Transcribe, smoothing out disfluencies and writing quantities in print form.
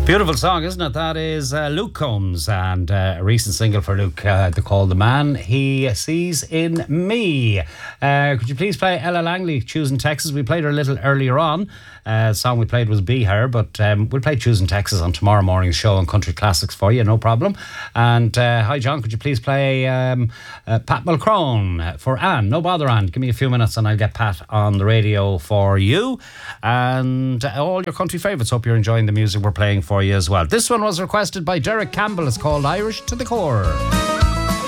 Beautiful song, isn't it? That is Luke Combs, and a recent single for Luke, they call The Man He Sees in Me. Could you please play Ella Langley, Choosing Texas? We played her a little earlier on. The song we played was Be Her, but we'll play Choosing Texas on tomorrow morning's show on Country Classics for you, no problem. And hi John, could you please play Pat Mulcrone for Anne? No bother, Anne. Give me a few minutes and I'll get Pat on the radio for you. And all your country favourites. Hope you're enjoying the music we're playing for you as well. This one was requested by Derek Campbell. It's called Irish to the Core.